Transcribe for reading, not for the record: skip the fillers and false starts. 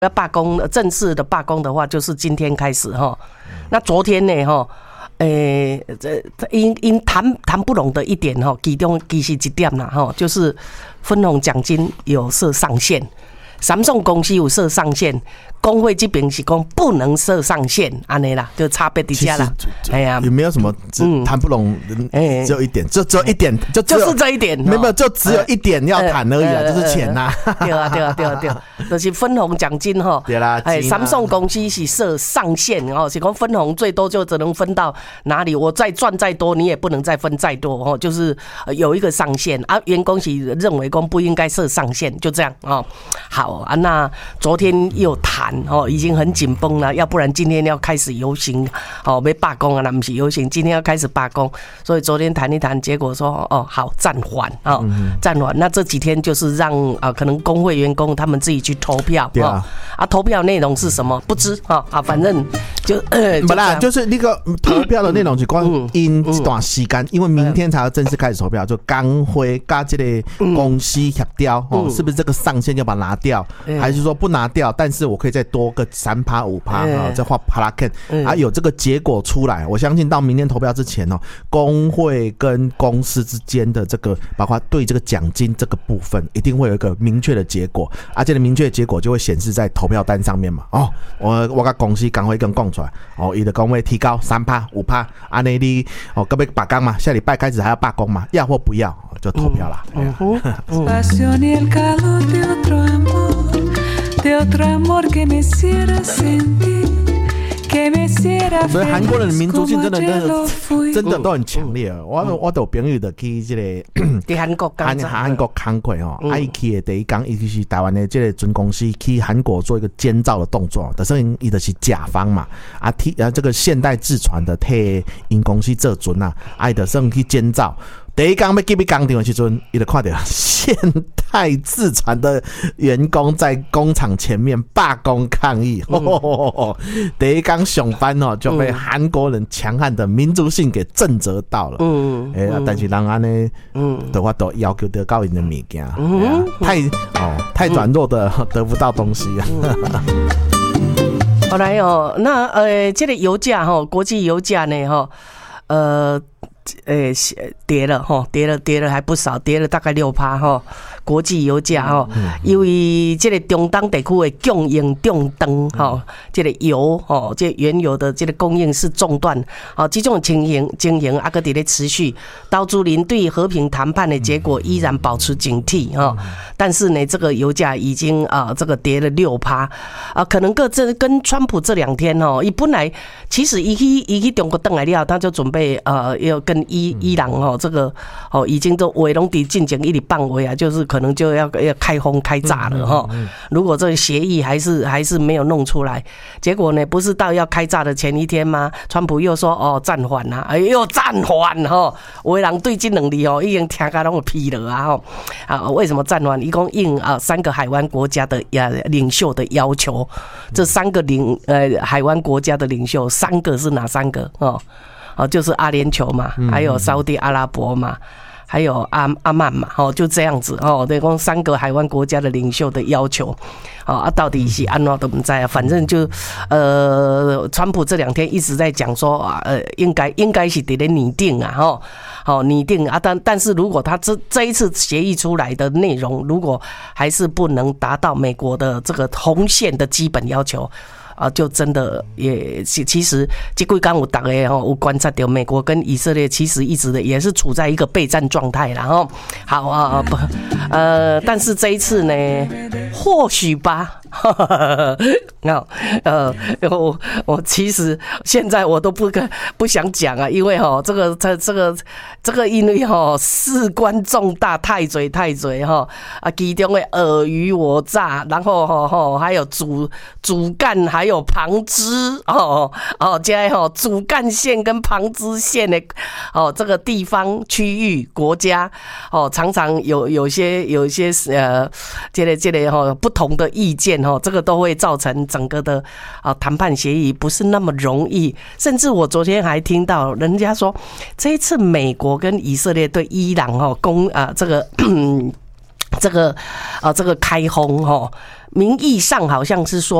要罢工，正式的罢工的话，就是今天开始哈。那昨天呢哈，因谈不拢的一点哈，其中其实一点啦哈，就是分红奖金有设上限。Samsung 公司有设上限，工会这边是讲不能设上限，安尼啦，就差别底下啦。哎呀， 有没有什么谈不拢？只有一点，只有一点， 就是这一点， 没有，就只有一点要谈而已啊，就是钱呐。 对啊，就是分红奖金哈。 对啦 ，Samsung 公司是设上限哦，是讲分红最多就只能分到哪里，我再赚再多，你也不能再分再多哦，就是有一个上限啊。员工是认为讲不应该设上限，就这样哦。好。啊，那昨天又谈哦，已经很紧绷了，要不然今天要开始游行哦，要罢工啊，那不是游行，今天要开始罢工，所以昨天谈一谈，结果说哦好暂缓哦，暂缓。那这几天就是让可能工会员工他们自己去投票啊，投票内容是什么不知啊，反正就不啦，就是那个投票的内容是光因这段时间，因为明天才要正式开始投票，就工会跟这个公司协调哦，是不是这个上限要把它拿掉？还是说不拿掉，但是我可以再多个3%、5%，再画帕拉肯啊，有这个结果出来，我相信到明天投票之前哦，工会跟公司之间的这个，包括对这个奖金这个部分，一定会有一个明确的结果，而且明确的结果就会显示在投票单上面嘛。哦，我跟公司工会跟讲出来，哦，他的工会提高3%、5%，安尼你哦，要罢工嘛，下礼拜开始还要罢工嘛，要或不要就投票啦。所以韩国人的民族性真的都很强烈。我有朋友就去这个韩国工会哦，伊去的第一天，伊就是台湾的这个准公司去韩国做一个监造的动作，但是伊就是甲方嘛，这个现代制船的替因公司做准啊，伊就是去监造。第一天要进去工厂的时阵，他就看到现代制船的员工在工厂前面罢工抗议。第一天上班哦，就被韩国人强悍的民族性给震慑到了。但是人安呢，的话都要求得到因的物件，太软弱的得不到东西啊。 后来哦，那这个油价哈，国际油价呢哈，跌了还不少，跌了大概6%哈。国际油价哈，因为这个中东地区的供应中断哈，这个油哈，这原油的这个供应是中断，好，这种情形啊，个伫咧持续。岛主林对和平谈判的结果依然保持警惕哈，但是呢，这个油价已经这个跌了6%可能跟川普这2天哦，伊本来其实伊去中国回来了，他就准备要跟伊朗哦，这个哦已经都话拢伫进前一直放话啊，就是可能就要开轰开炸了哈。如果这个协议还是没有弄出来，结果呢，不是到要开炸的前一天吗？川普又说暂缓啦，又暂缓哈。有的人对这2字已经听到拢有疲了啊哈。为什么暂缓？一共应3个海湾国家的领袖的要求。这3个海湾国家的领袖，3个是哪3个就是阿联酋嘛，还有沙特阿拉伯嘛，还有阿曼嘛，就这样子等于说3个海湾国家的领袖的要求，到底是安怎都不知道，反正就川普这2天一直在讲说应该是得拟定啊拟定啊，但是如果他这一次协议出来的内容，如果还是不能达到美国的这个红线的基本要求。就真的也其实这几天有大家有观察到，美国跟以色列其实一直的也是处在一个备战状态啦好但是这一次呢，或许吧。我其实现在我都不想讲啊，因为这个因为事关重大，太嘴其中的尔虞我诈，然后还有主干还有旁支这主干线跟旁支线的这个地方区域国家常常有些这个不同的意见这个都会造成整个的谈判协议不是那么容易，甚至我昨天还听到人家说，这一次美国跟以色列对伊朗这个开轰名义上好像是说